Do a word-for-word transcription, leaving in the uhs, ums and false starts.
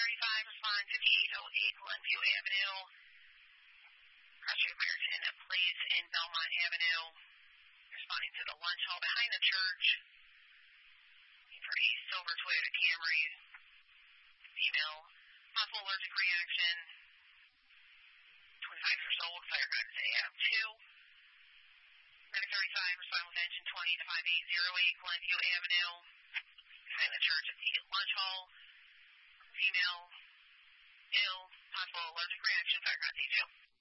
thirty-five, respond fifty-eight oh eight Glenview Avenue. Cross-Street American Place in Belmont Avenue. Responding to the lunch hall behind the church. Looking for a silver Toyota Camry. Female. Possible allergic reaction. twenty-five years old. Firecrackers A M two. Medic thirty-five, respond with engine twenty to five eight oh eight Glenview Avenue. Behind the church at the lunch hall. Female. Ill. Possible allergic reaction. Firecrackers A two.